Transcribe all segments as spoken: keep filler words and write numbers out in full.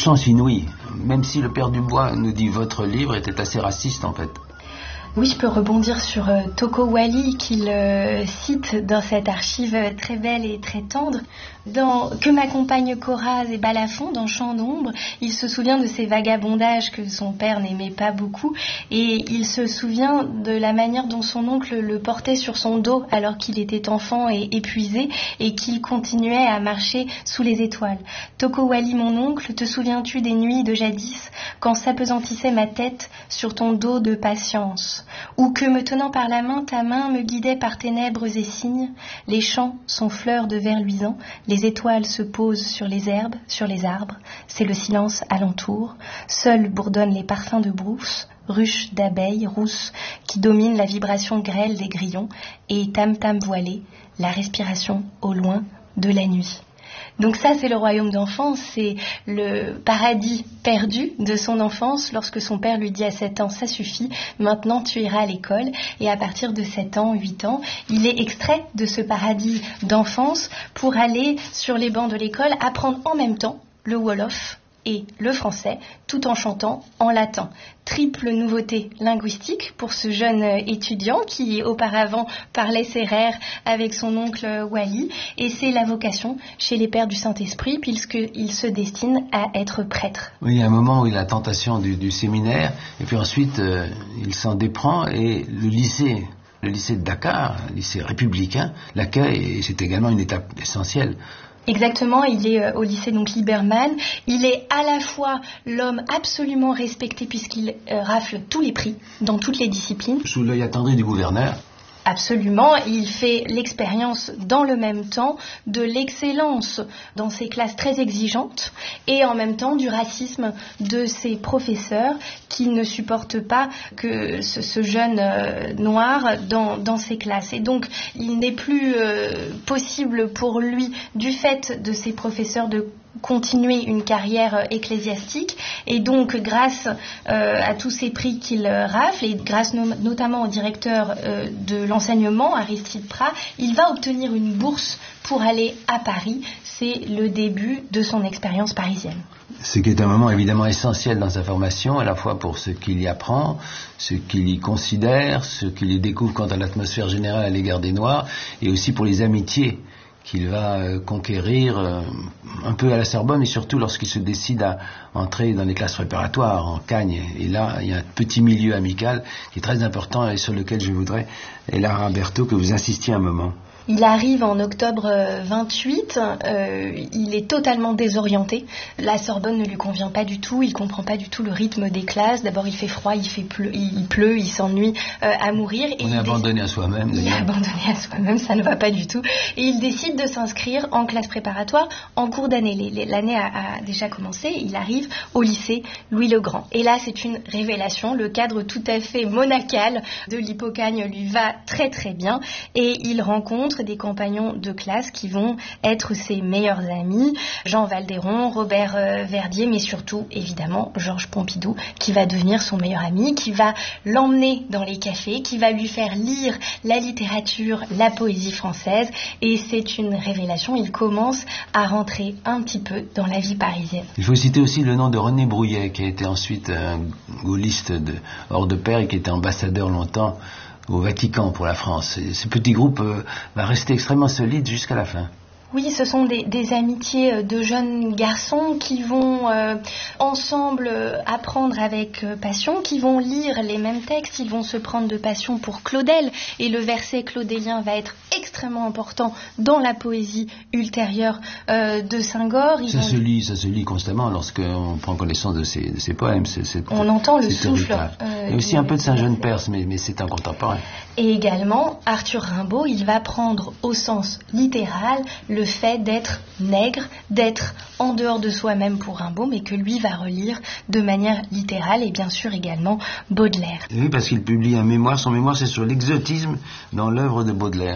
chance inouïe, même si le père Dubois nous dit votre livre était assez raciste en fait. Oui, je peux rebondir sur euh, Toko Wali qu'il euh, cite dans cette archive très belle et très tendre. Dans Que m'accompagne Coraz et Balafon, dans Champ d'ombre, il se souvient de ces vagabondages que son père n'aimait pas beaucoup et il se souvient de la manière dont son oncle le portait sur son dos alors qu'il était enfant et épuisé et qu'il continuait à marcher sous les étoiles. Toko Wali, mon oncle, te souviens-tu des nuits de jadis quand s'apesantissait ma tête sur ton dos de patience, ou que, me tenant par la main, ta main me guidait par ténèbres et signes? Les champs sont fleurs de verre luisant, les étoiles se posent sur les herbes, sur les arbres, c'est le silence alentour. Seuls bourdonnent les parfums de brousse, ruches d'abeilles rousses qui dominent la vibration grêle des grillons, et tam-tam voilé, la respiration au loin de la nuit. Donc ça, c'est le royaume d'enfance, c'est le paradis perdu de son enfance lorsque son père lui dit à sept ans, ça suffit, maintenant tu iras à l'école. Et à partir de sept ans, huit ans, il est extrait de ce paradis d'enfance pour aller sur les bancs de l'école apprendre en même temps le Wolof et le français, tout en chantant en latin. Triple nouveauté linguistique pour ce jeune étudiant qui auparavant parlait sérère avec son oncle Wali, et c'est la vocation chez les pères du Saint-Esprit puisqu'il se destine à être prêtre. Oui, il y a un moment où il a la tentation du, du séminaire, et puis ensuite euh, il s'en déprend, et le lycée, le lycée de Dakar, le lycée républicain, l'accueille, et c'est également une étape essentielle. Exactement, il est euh, au lycée donc Liberman. Il est à la fois l'homme absolument respecté puisqu'il euh, rafle tous les prix dans toutes les disciplines. Sous l'œil attendri du gouverneur. Absolument, il fait l'expérience dans le même temps de l'excellence dans ses classes très exigeantes et en même temps du racisme de ses professeurs qui ne supportent pas que ce, ce jeune euh, noir dans, dans ses classes. Et donc, il n'est plus euh, possible pour lui, du fait de ses professeurs, de continuer une carrière ecclésiastique, et donc grâce euh, à tous ces prix qu'il rafle et grâce no- notamment au directeur euh, de l'enseignement Aristide Prat, il va obtenir une bourse pour aller à Paris. C'est le début de son expérience parisienne. Ce qui est un moment évidemment essentiel dans sa formation, à la fois pour ce qu'il y apprend, ce qu'il y considère, ce qu'il y découvre quant à l'atmosphère générale à l'égard des Noirs, et aussi pour les amitiés qu'il va euh, conquérir euh, un peu à la Sorbonne, et surtout lorsqu'il se décide à entrer dans les classes préparatoires en Cagne. Et là, il y a un petit milieu amical qui est très important et sur lequel je voudrais, Lara Berthaud, que vous insistiez un moment. Il arrive en octobre vingt-huit, euh, il est totalement désorienté. La Sorbonne ne lui convient pas du tout, il comprend pas du tout le rythme des classes. D'abord, il fait froid, il fait pleu, il pleut, il s'ennuie euh, à mourir. Et On est abandonné décide... à soi-même. Il est abandonné à soi-même, ça ne va pas du tout. Et il décide de s'inscrire en classe préparatoire en cours d'année. L'année a, a déjà commencé, il arrive au lycée Louis-le-Grand. Et là, c'est une révélation. Le cadre tout à fait monacal de l'Hippocagne lui va très très bien, et il rencontre des compagnons de classe qui vont être ses meilleurs amis, Jean Valderon, Robert euh, Verdier, mais surtout évidemment Georges Pompidou, qui va devenir son meilleur ami, qui va l'emmener dans les cafés, qui va lui faire lire la littérature, la poésie française, et c'est une révélation. Il commence à rentrer un petit peu dans la vie parisienne. Il faut citer aussi le nom de René Brouillet, qui a été ensuite un gaulliste de, hors de pair et qui était ambassadeur longtemps au Vatican pour la France. Et ce petit groupe euh, va rester extrêmement solide jusqu'à la fin. Oui, ce sont des, des amitiés de jeunes garçons qui vont euh, ensemble apprendre avec passion, qui vont lire les mêmes textes, ils vont se prendre de passion pour Claudel, et le verset claudélien va être extrêmement important dans la poésie ultérieure euh, de Senghor. Ils ça, vont... se lit, ça se lit constamment lorsqu'on prend connaissance de ces, de ces poèmes. C'est, c'est, on entend le souffle. Euh, Il y a aussi un peu de Saint-Jean-de-Perse, mais, mais c'est un contemporain. Et également, Arthur Rimbaud, il va prendre au sens littéral le fait d'être nègre, d'être en dehors de soi-même pour Rimbaud, mais que lui va relire de manière littérale, et bien sûr également Baudelaire. Oui, parce qu'il publie un mémoire, son mémoire c'est sur l'exotisme dans l'œuvre de Baudelaire.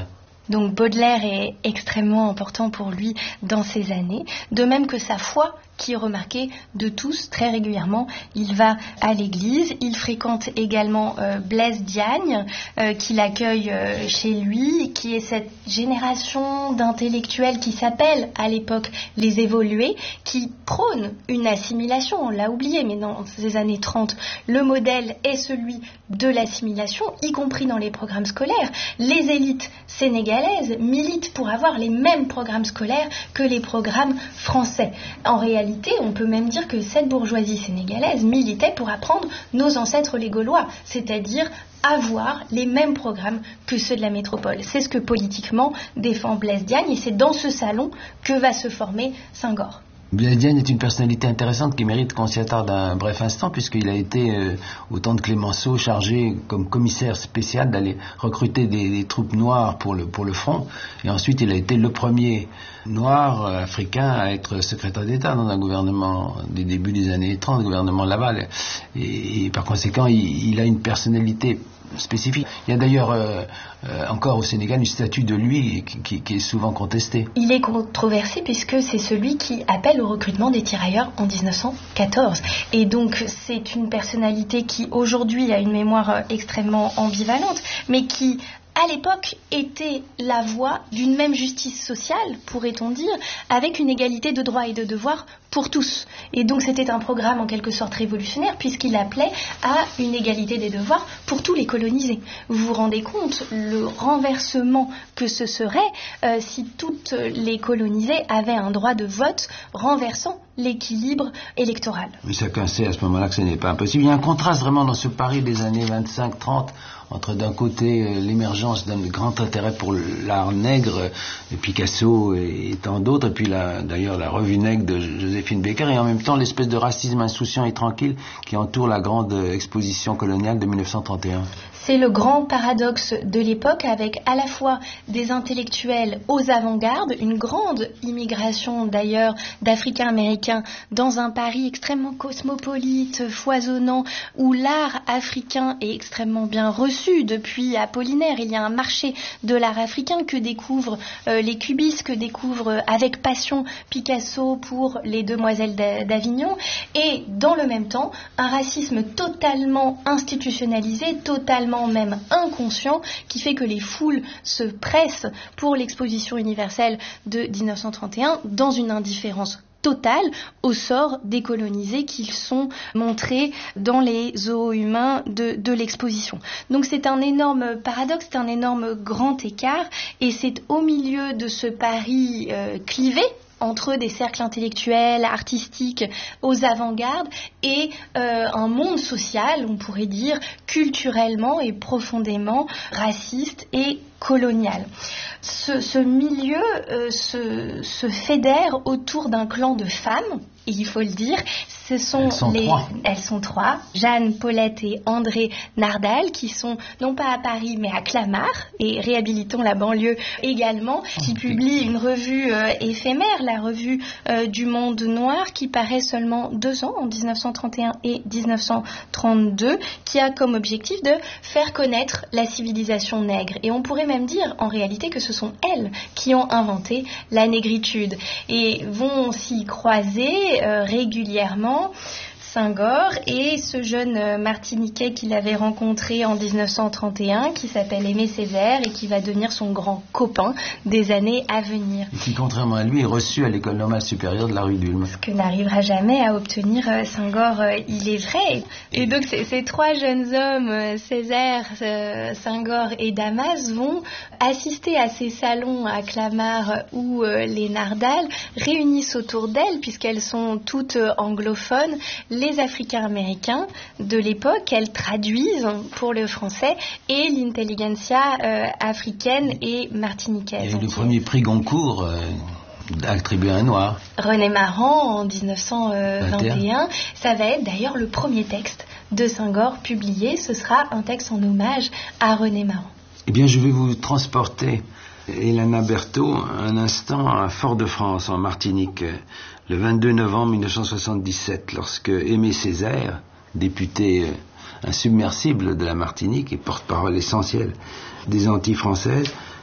Donc Baudelaire est extrêmement important pour lui dans ces années, de même que sa foi, qui est remarquée de tous très régulièrement. Il va à l'église, il fréquente également euh, Blaise Diagne, euh, qui l'accueille euh, chez lui, qui est cette génération d'intellectuels qui s'appelle à l'époque les évolués, qui prônent une assimilation, on l'a oublié, mais dans ces années trente, le modèle est celui de l'assimilation, y compris dans les programmes scolaires. Les élites sénégalaises militent pour avoir les mêmes programmes scolaires que les programmes français. En réalité, on peut même dire que cette bourgeoisie sénégalaise militait pour apprendre nos ancêtres les Gaulois, c'est-à-dire avoir les mêmes programmes que ceux de la métropole. C'est ce que politiquement défend Blaise Diagne et c'est dans ce salon que va se former Senghor. Blaise Diagne est une personnalité intéressante qui mérite qu'on s'y attarde un bref instant, puisqu'il a été, euh, au temps de Clémenceau, chargé comme commissaire spécial d'aller recruter des, des troupes noires pour le, pour le front. Et ensuite, il a été le premier noir euh, africain à être secrétaire d'État dans un gouvernement des débuts des années trente, le gouvernement Laval. Et, et par conséquent, il, il a une personnalité spécifique. Il y a d'ailleurs euh, euh, encore au Sénégal une statue de lui qui, qui, qui est souvent contestée. Il est controversé puisque c'est celui qui appelle au recrutement des tirailleurs en dix-neuf cent quatorze. Et donc c'est une personnalité qui aujourd'hui a une mémoire extrêmement ambivalente, mais qui à l'époque était la voie d'une même justice sociale, pourrait-on dire, avec une égalité de droits et de devoirs pour tous. Et donc c'était un programme en quelque sorte révolutionnaire puisqu'il appelait à une égalité des devoirs pour tous les colonisés. Vous vous rendez compte le renversement que ce serait euh, si toutes les colonisées avaient un droit de vote renversant l'équilibre électoral. Mais chacun sait à ce moment-là que ce n'est pas impossible. Il y a un contraste vraiment dans ce Paris des années vingt-cinq trente entre d'un côté euh, l'émergence d'un grand intérêt pour l'art nègre, euh, Picasso et, et tant d'autres, et puis la, d'ailleurs la revue nègre de Joséphine Baker, et en même temps l'espèce de racisme insouciant et tranquille qui entoure la grande euh, exposition coloniale de dix-neuf cent trente et un. C'est le grand paradoxe de l'époque avec à la fois des intellectuels aux avant-gardes, une grande immigration d'ailleurs d'Africains américains dans un Paris extrêmement cosmopolite, foisonnant, où l'art africain est extrêmement bien reçu depuis Apollinaire. Il y a un marché de l'art africain que découvrent euh, les cubistes, que découvre avec passion Picasso pour les Demoiselles d'Avignon, et dans le même temps, un racisme totalement institutionnalisé, totalement même inconscient, qui fait que les foules se pressent pour l'exposition universelle de dix-neuf cent trente et un dans une indifférence totale au sort des colonisés qu'ils sont montrés dans les zoos humains de, de l'exposition. Donc c'est un énorme paradoxe, c'est un énorme grand écart, et c'est au milieu de ce Paris euh, clivé entre des cercles intellectuels, artistiques, aux avant-gardes et euh, un monde social, on pourrait dire, culturellement et profondément raciste et colonial. Ce, ce milieu euh, se, se fédère autour d'un clan de femmes, et il faut le dire, ce sont elles sont les, trois. Elles sont trois, Jeanne, Paulette et André Nardal, qui sont non pas à Paris mais à Clamart, et Réhabilitons la banlieue également, qui okay. publie une revue euh, éphémère, la revue euh, du Monde Noir, qui paraît seulement deux ans, en dix-neuf cent trente et un et dix-neuf cent trente-deux, qui a comme objectif de faire connaître la civilisation nègre. Et on pourrait même dire en réalité que ce sont elles qui ont inventé la négritude, et vont s'y croiser euh, régulièrement Senghor et ce jeune euh, Martiniquais qu'il avait rencontré en dix-neuf cent trente et un, qui s'appelle Aimé Césaire et qui va devenir son grand copain des années à venir. Et qui, contrairement à lui, est reçu à l'école normale supérieure de la rue d'Ulm. Ce que n'arrivera jamais à obtenir euh, Senghor, euh, il est vrai. Et donc ces, ces trois jeunes hommes, euh, Césaire, euh, Senghor et Damas, vont assister à ces salons à Clamart euh, où euh, les Nardal réunissent autour d'elles, puisqu'elles sont toutes euh, anglophones, les Africains-Américains de l'époque, qu'elles traduisent pour le français, et l'intelligentsia euh, africaine et martiniquaise. Et le premier prix Goncourt euh, attribué à un noir. René Maran en dix-neuf cent vingt et un. Ça va être d'ailleurs le premier texte de Senghor publié. Ce sera un texte en hommage à René Maran. Eh bien, je vais vous transporter, Elana Berthaud, un instant à Fort-de-France, en Martinique, le vingt-deux novembre mille neuf cent soixante-dix-sept, lorsque Aimé Césaire, député insubmersible de la Martinique et porte-parole essentiel des Antilles françaises,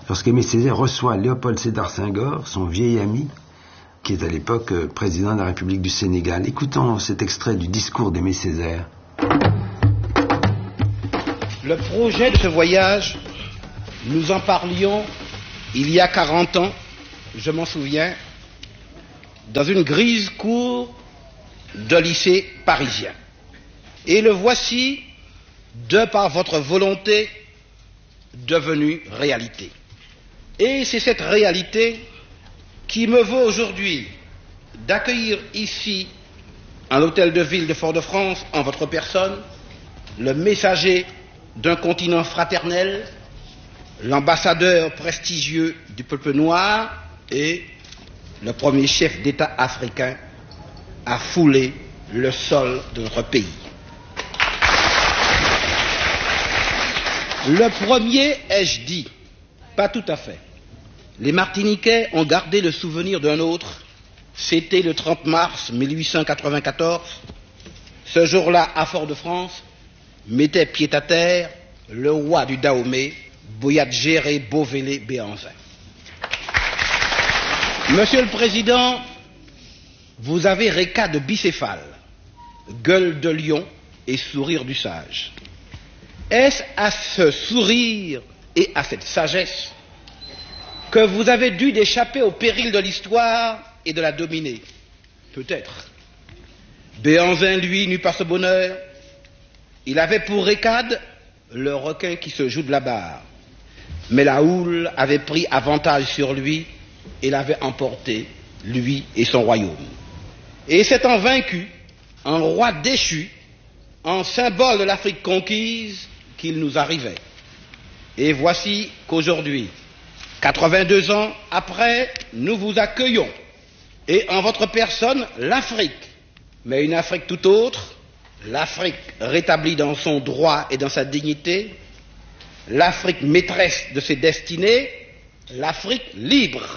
lorsqu'Aimé Césaire reçoit Léopold Sédar Senghor, son vieil ami, qui est à l'époque euh, président de la République du Sénégal. Écoutons cet extrait du discours d'Aimé Césaire. Le projet de ce voyage, nous en parlions il y a quarante ans, je m'en souviens, dans une grise cour de lycée parisien. Et le voici, de par votre volonté, devenu réalité. Et c'est cette réalité qui me vaut aujourd'hui d'accueillir ici, à l'hôtel de ville de Fort-de-France, en votre personne, le messager d'un continent fraternel, l'ambassadeur prestigieux du peuple noir et le premier chef d'État africain à fouler le sol de notre pays. Le premier, ai-je dit, pas tout à fait. Les Martiniquais ont gardé le souvenir d'un autre. C'était le trente mars mille huit cent quatre-vingt-quatorze. Ce jour-là, à Fort-de-France, mettait pied à terre le roi du Dahomey, Boyadjéré Beauvélé Béhanzin. Monsieur le Président, vous avez récade bicéphale, gueule de lion et sourire du sage. Est-ce à ce sourire et à cette sagesse que vous avez dû d'échapper au péril de l'histoire et de la dominer? Peut-être. Béhanzin, lui, n'eut pas ce bonheur. Il avait pour récade le requin qui se joue de la barre. Mais la houle avait pris avantage sur lui et l'avait emporté, lui et son royaume. Et s'étant vaincu, en roi déchu, en symbole de l'Afrique conquise, qu'il nous arrivait. Et voici qu'aujourd'hui, quatre-vingt-deux ans après, nous vous accueillons. Et en votre personne, l'Afrique. Mais une Afrique tout autre, l'Afrique rétablie dans son droit et dans sa dignité, l'Afrique maîtresse de ses destinées, l'Afrique libre.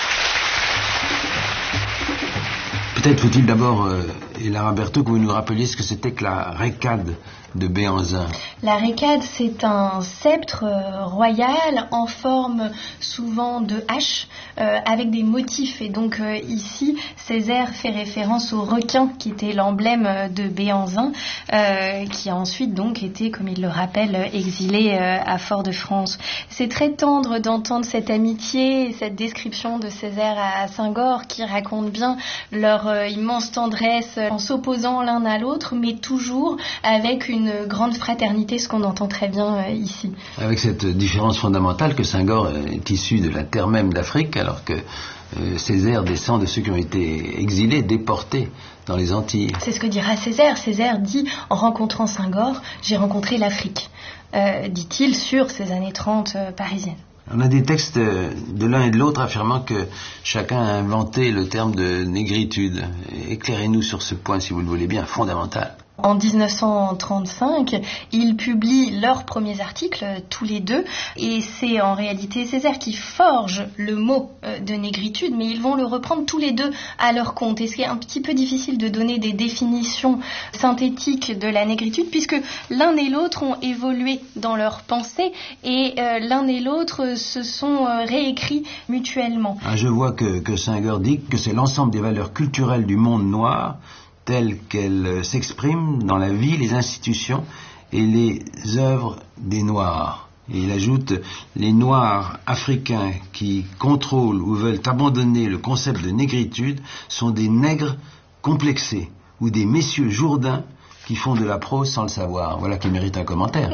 Peut-être faut-il d'abord, euh, Lara Berthaud, que vous nous rappeliez ce que c'était que la récade de Béhanzin. La récade, c'est un sceptre euh, royal en forme souvent de hache, euh, avec des motifs. Et donc euh, ici, Césaire fait référence au requin qui était l'emblème de Béhanzin, euh, qui a ensuite donc été, comme il le rappelle, exilé euh, à Fort-de-France. C'est très tendre d'entendre cette amitié et cette description de Césaire à Senghor qui raconte bien leur euh, immense tendresse en s'opposant l'un à l'autre, mais toujours avec une une grande fraternité, ce qu'on entend très bien euh, ici. Avec cette différence fondamentale que Senghor est issu de la terre même d'Afrique, alors que euh, Césaire descend de ceux qui ont été exilés, déportés dans les Antilles. C'est ce que dira Césaire. Césaire dit, en rencontrant Senghor, j'ai rencontré l'Afrique, euh, dit-il sur ces années trente euh, parisiennes. On a des textes de l'un et de l'autre affirmant que chacun a inventé le terme de négritude. Éclairez-nous sur ce point, si vous le voulez bien, fondamental. En dix-neuf cent trente-cinq, ils publient leurs premiers articles, tous les deux, et c'est en réalité Césaire qui forge le mot de négritude, mais ils vont le reprendre tous les deux à leur compte. Et c'est un petit peu difficile de donner des définitions synthétiques de la négritude, puisque l'un et l'autre ont évolué dans leur pensée, et euh, l'un et l'autre se sont euh, réécrits mutuellement. Ah, je vois que, que Senghor dit que c'est l'ensemble des valeurs culturelles du monde noir, telles qu'elles s'expriment dans la vie, les institutions et les œuvres des Noirs. Et il ajoute, les Noirs africains qui contrôlent ou veulent abandonner le concept de négritude sont des nègres complexés ou des messieurs jourdains qui font de la prose sans le savoir. Voilà qui mérite un commentaire.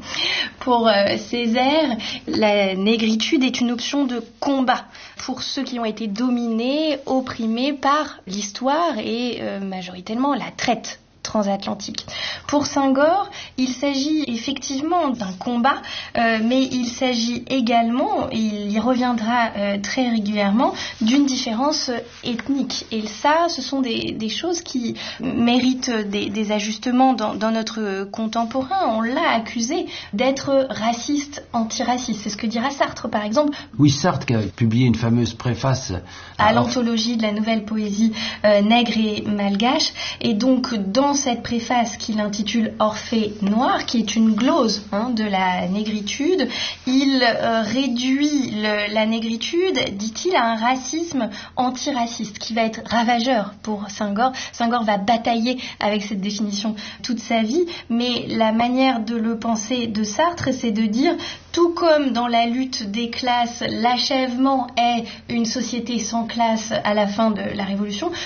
Pour euh, Césaire, la négritude est une option de combat pour ceux qui ont été dominés, opprimés par l'histoire et euh, majoritairement la traite transatlantique. Pour Senghor, il s'agit effectivement d'un combat, euh, mais il s'agit également, et il y reviendra euh, très régulièrement, d'une différence ethnique. Et ça, ce sont des, des choses qui méritent des, des ajustements dans, dans notre contemporain. On l'a accusé d'être raciste, antiraciste. C'est ce que dira Sartre, par exemple. Oui, Sartre qui a publié une fameuse préface à, à l'anthologie de la nouvelle poésie euh, nègre et malgache. Et donc, dans dans cette préface qu'il intitule Orphée noir, qui est une glose hein, de la négritude, il euh, réduit le, la négritude, dit-il, à un racisme antiraciste qui va être ravageur pour Senghor. Senghor va batailler avec cette définition toute sa vie, mais la manière de le penser de Sartre, c'est de dire, tout comme dans la lutte des classes, l'achèvement est une société sans classe à la fin de la Révolution,